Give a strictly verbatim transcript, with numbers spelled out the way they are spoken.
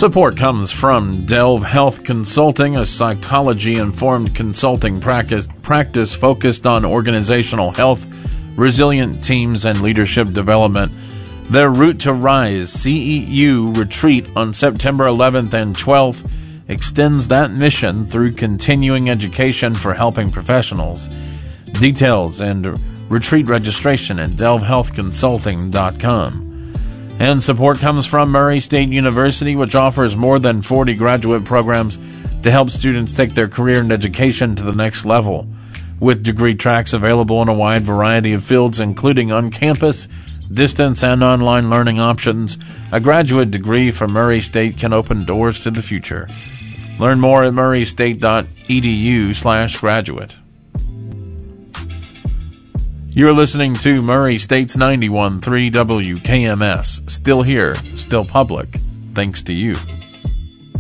Support comes from Delve Health Consulting, a psychology-informed consulting practice, practice focused on organizational health, resilient teams, and leadership development. Their Route to Rise C E U retreat on September eleventh and twelfth extends that mission through continuing education for helping professionals. Details and retreat registration at delve health consulting dot com. And support comes from Murray State University, which offers more than forty graduate programs to help students take their career and education to the next level. With degree tracks available in a wide variety of fields, including on-campus, distance, and online learning options, a graduate degree from Murray State can open doors to the future. Learn more at murray state dot e d u slash graduate. You're listening to Murray State's ninety-one point three W K M S. Still here, still public, thanks to you.